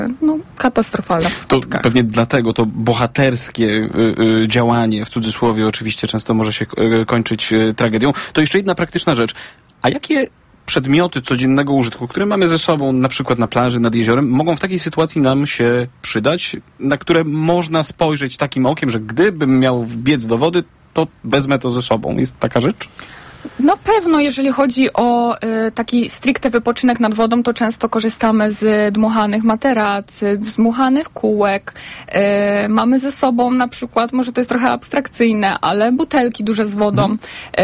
katastrofalna w skutkach. To pewnie dlatego to bohaterskie działanie, w cudzysłowie oczywiście, często może się kończyć tragedią. To jeszcze jedna praktyczna rzecz. A jakie przedmioty codziennego użytku, które mamy ze sobą, na przykład na plaży, nad jeziorem, mogą w takiej sytuacji nam się przydać, na które można spojrzeć takim okiem, że gdybym miał wbiec do wody, to wezmę to ze sobą. Jest taka rzecz? Na pewno, jeżeli chodzi o taki stricte wypoczynek nad wodą, to często korzystamy z dmuchanych materacy, z dmuchanych kółek. Mamy ze sobą na przykład, może to jest trochę abstrakcyjne, ale butelki duże z wodą,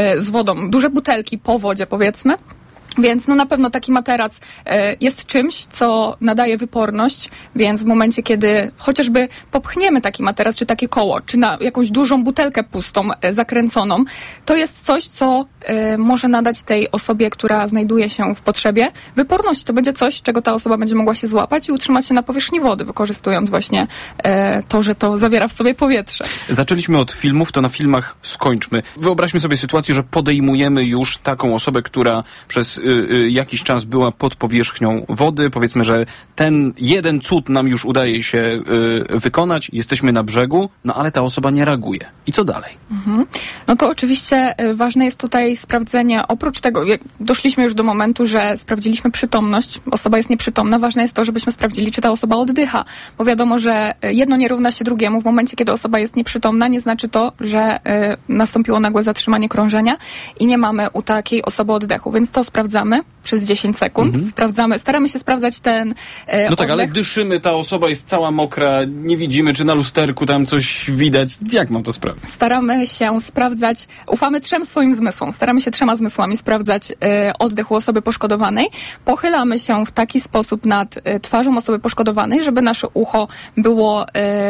duże butelki po wodzie, powiedzmy. Więc na pewno taki materac jest czymś, co nadaje wyporność, więc w momencie, kiedy chociażby popchniemy taki materac, czy takie koło, czy na jakąś dużą butelkę pustą, zakręconą, to jest coś, co może nadać tej osobie, która znajduje się w potrzebie, wyporność. To będzie coś, czego ta osoba będzie mogła się złapać i utrzymać się na powierzchni wody, wykorzystując właśnie to, że to zawiera w sobie powietrze. Zaczęliśmy od filmów, to na filmach skończmy. Wyobraźmy sobie sytuację, że podejmujemy już taką osobę, która przez jakiś czas była pod powierzchnią wody. Powiedzmy, że ten jeden cud nam już udaje się wykonać. Jesteśmy na brzegu, ale ta osoba nie reaguje. I co dalej? No to oczywiście ważne jest tutaj sprawdzenie, oprócz tego, jak doszliśmy już do momentu, że sprawdziliśmy przytomność, osoba jest nieprzytomna, ważne jest to, żebyśmy sprawdzili, czy ta osoba oddycha. Bo wiadomo, że jedno nie równa się drugiemu. W momencie, kiedy osoba jest nieprzytomna, nie znaczy to, że nastąpiło nagłe zatrzymanie krążenia i nie mamy u takiej osoby oddechu. Więc to sprawdzamy przez 10 sekund. Staramy się sprawdzać ten oddech. Ale dyszymy, ta osoba jest cała mokra, nie widzimy, czy na lusterku tam coś widać. Jak mam to sprawdzić? Staramy się sprawdzać, ufamy 3 swoim zmysłom. Staramy się 3 zmysłami sprawdzać oddech u osoby poszkodowanej. Pochylamy się w taki sposób nad twarzą osoby poszkodowanej, żeby nasze ucho było,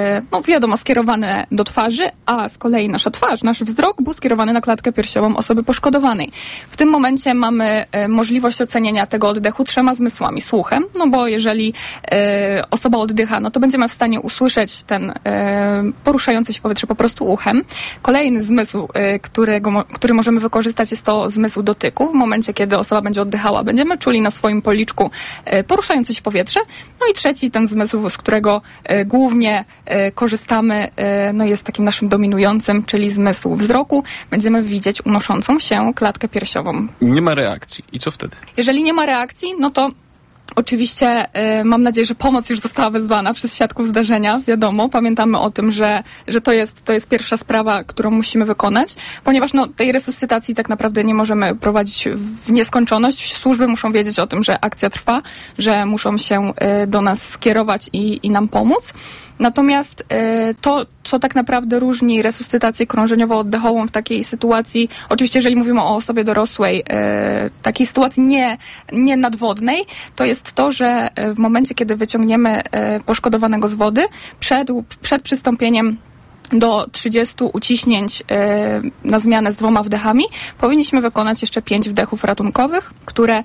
skierowane do twarzy, a z kolei nasza twarz, nasz wzrok był skierowany na klatkę piersiową osoby poszkodowanej. W tym momencie mamy możliwość ocenienia tego oddechu 3 zmysłami. Słuchem, bo jeżeli osoba oddycha, to będziemy w stanie usłyszeć ten poruszający się powietrze po prostu uchem. Kolejny zmysł, który możemy wykorzystać, jest to zmysł dotyku. W momencie, kiedy osoba będzie oddychała, będziemy czuli na swoim policzku poruszające się powietrze. No i trzeci, ten zmysł, z którego głównie korzystamy, jest takim naszym dominującym, czyli zmysł wzroku. Będziemy widzieć unoszącą się klatkę piersiową. Nie ma reakcji. I co wtedy? Jeżeli nie ma reakcji, to oczywiście mam nadzieję, że pomoc już została wezwana przez świadków zdarzenia. Wiadomo, pamiętamy o tym, że to jest pierwsza sprawa, którą musimy wykonać, ponieważ tej resuscytacji tak naprawdę nie możemy prowadzić w nieskończoność. Służby muszą wiedzieć o tym, że akcja trwa, że muszą się do nas skierować i nam pomóc. Natomiast to, co tak naprawdę różni resuscytację krążeniowo-oddechową w takiej sytuacji, oczywiście jeżeli mówimy o osobie dorosłej, takiej sytuacji nie nadwodnej, to jest to, że w momencie, kiedy wyciągniemy poszkodowanego z wody, przed przystąpieniem do 30 uciśnięć na zmianę z 2 wdechami powinniśmy wykonać jeszcze 5 wdechów ratunkowych, które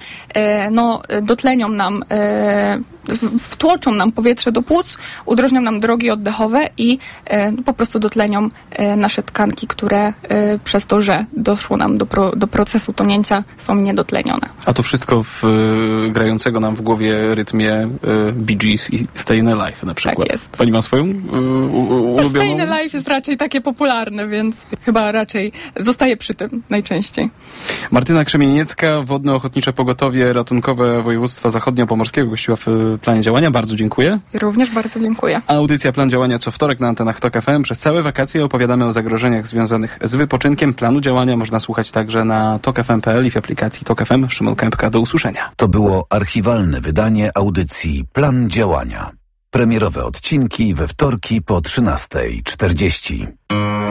dotlenią nam, wtłoczą nam powietrze do płuc, udrożnią nam drogi oddechowe i po prostu dotlenią nasze tkanki, które przez to, że doszło nam do procesu tonięcia, są niedotlenione. A to wszystko w grającego nam w głowie rytmie Bee Gees i Stayin' Alive na przykład. Tak jest. Pani ma swoją ulubioną? Stayin' Alive jest raczej takie popularne, więc chyba raczej zostaje przy tym najczęściej. Martyna Krzemieniecka, Wodne Ochotnicze Pogotowie Ratunkowe Województwa Zachodnio-Pomorskiego gościła w planie działania. Bardzo dziękuję. Również bardzo dziękuję. Audycja Plan Działania co wtorek na antenach TOK FM. Przez całe wakacje opowiadamy o zagrożeniach związanych z wypoczynkiem. Planu działania można słuchać także na tokfm.pl i w aplikacji TOK FM. Szymon Kępka, do usłyszenia. To było archiwalne wydanie audycji Plan Działania. Premierowe odcinki we wtorki po 13:40.